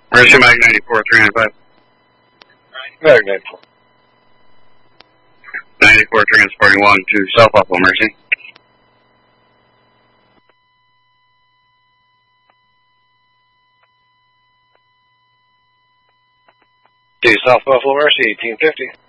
Mercy Mike 94, 395. Mag 94. 94, transporting 1 to South Buffalo, Mercy. Okay, South Buffalo, Mercy, 1850.